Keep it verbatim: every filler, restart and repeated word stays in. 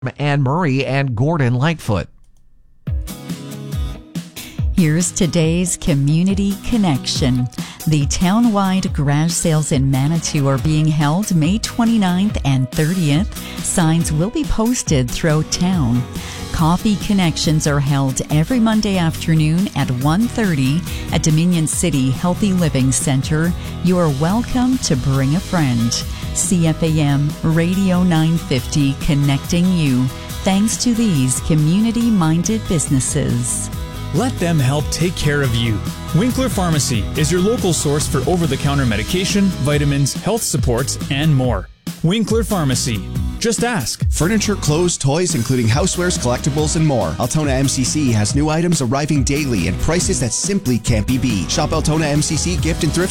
Anne Murray and Gordon Lightfoot. Here's today's Community Connection. The town-wide garage sales in Manitou are being held May twenty-ninth and thirtieth. Signs will be posted throughout town. Coffee Connections are held every Monday afternoon at one thirty at Dominion City Healthy Living Center. You are welcome to bring a friend. C F A M Radio nine fifty, connecting you. Thanks to these community-minded businesses. Let them help take care of you. Winkler Pharmacy is your local source for over-the-counter medication, vitamins, health supports, and more. Winkler Pharmacy. Just ask. Furniture, clothes, toys, including housewares, collectibles, and more. Altona M C C has new items arriving daily and prices that simply can't be beat. Shop Altona M C C Gift and Thrift